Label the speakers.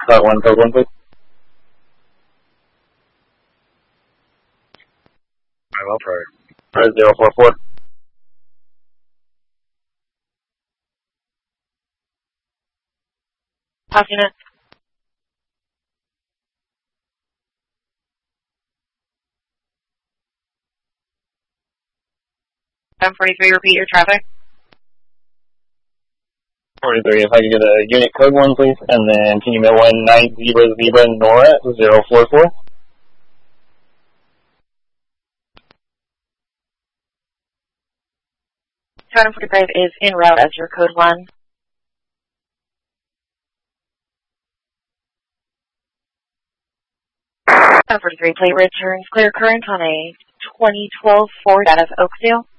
Speaker 1: Start 1, code 1, please.
Speaker 2: Very well, prior.
Speaker 1: Prior 044.
Speaker 3: House unit. 1043, repeat your traffic.
Speaker 1: 43, if I could get a unit code 1, please, and then can you mail 190 Zebra Nora 044?
Speaker 3: 745 is en route as your code 1. 743, plate returns clear current on a 2012 Ford out of Oakdale.